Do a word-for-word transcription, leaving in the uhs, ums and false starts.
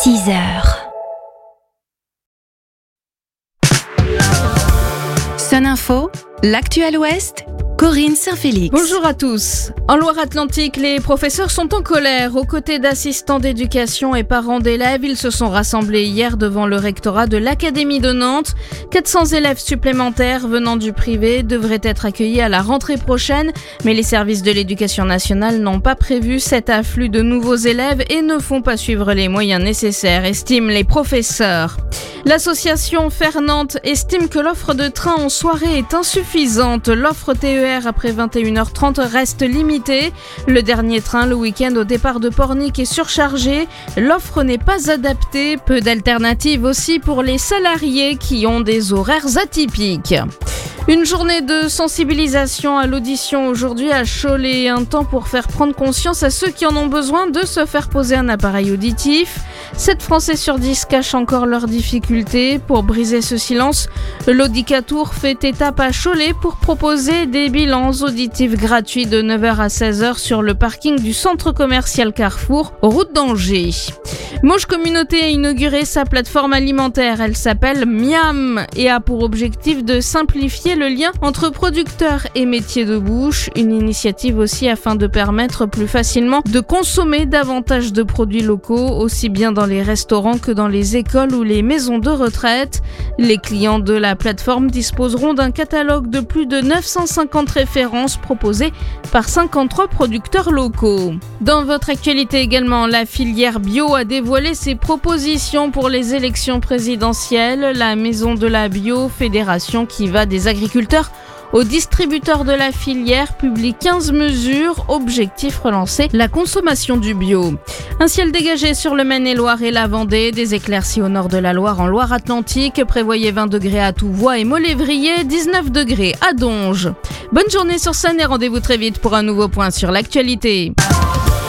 six heures. Sun Info, l'actuel Ouest, Corinne Saint-Félix. Bonjour à tous. En Loire-Atlantique, les professeurs sont en colère. Aux côtés d'assistants d'éducation et parents d'élèves, ils se sont rassemblés hier devant le rectorat de l'Académie de Nantes. quatre cents élèves supplémentaires venant du privé devraient être accueillis à la rentrée prochaine, mais les services de l'éducation nationale n'ont pas prévu cet afflux de nouveaux élèves et ne font pas suivre les moyens nécessaires, estiment les professeurs. L'association Faire Nantes estime que l'offre de train en soirée est insuffisante. L'offre T E R après vingt et une heures trente reste limitée. Le dernier train le week-end au départ de Pornic est surchargé. L'offre n'est pas adaptée. Peu d'alternatives aussi pour les salariés qui ont des horaires atypiques. Une journée de sensibilisation à l'audition aujourd'hui à Cholet. Un temps pour faire prendre conscience à ceux qui en ont besoin de se faire poser un appareil auditif. sept Français sur dix cachent encore leurs difficultés. Pour briser ce silence, l'Audicatour fait étape à Cholet pour proposer des bilans auditifs gratuits de neuf heures à seize heures sur le parking du centre commercial Carrefour, route d'Angers. Mauges Communauté a inauguré sa plateforme alimentaire. Elle s'appelle Miam et a pour objectif de simplifier le lien entre producteurs et métiers de bouche. Une initiative aussi afin de permettre plus facilement de consommer davantage de produits locaux, aussi bien dans les restaurants que dans les écoles ou les maisons de retraite. Les clients de la plateforme disposeront d'un catalogue de plus de neuf cent cinquante références proposées par cinquante-trois producteurs locaux. Dans votre actualité également, la filière bio a dévoilé ses propositions pour les élections présidentielles. La Maison de la Bio, fédération qui va des agriculteurs aux distributeurs de la filière, publie quinze mesures. Objectif relancer la consommation du bio. Un ciel dégagé sur le Maine-et-Loire et la Vendée, des éclaircies au nord de la Loire en Loire-Atlantique. Prévoyez vingt degrés à Touvois et Molévrier, dix-neuf degrés à Donges. Bonne journée sur Sun et rendez-vous très vite pour un nouveau point sur l'actualité.